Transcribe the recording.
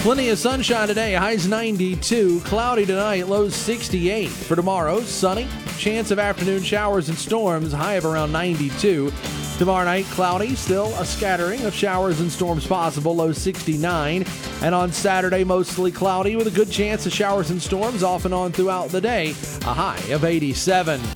Plenty of sunshine today, highs 92. Cloudy tonight, lows 68. For tomorrow, sunny. Chance of afternoon showers and storms, high of around 92. Tomorrow night, cloudy, still a scattering of showers and storms possible, low 69. And on Saturday, mostly cloudy with a good chance of showers and storms off and on throughout the day, a high of 87.